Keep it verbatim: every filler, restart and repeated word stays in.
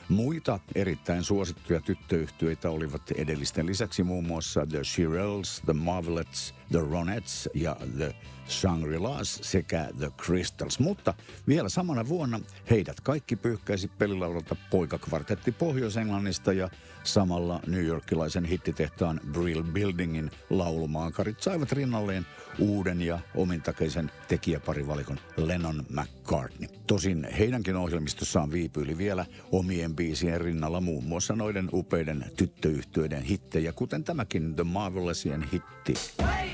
Muita erittäin suosittuja tyttöyhtyeitä olivat edellisten lisäksi muun muassa The Shirelles, The Marvelettes, The Ronettes ja The Shangri-Las sekä The Crystals. Mutta vielä samana vuonna heidät kaikki pyyhkäisi pelilaulalta poikakvartetti Pohjois-Englannista ja samalla newyorkilaisen hittitehtaan Brill Buildingin laulumaakarit saivat rinnalleen uuden ja omintakeisen tekijäparivalikon Lennon McCartney. Tosin heidänkin ohjelmistossaan viipyili vielä omien biisien rinnalla muun muassa noiden upeiden tyttöyhtyeiden hittejä, kuten tämäkin The Marvelesien hitti.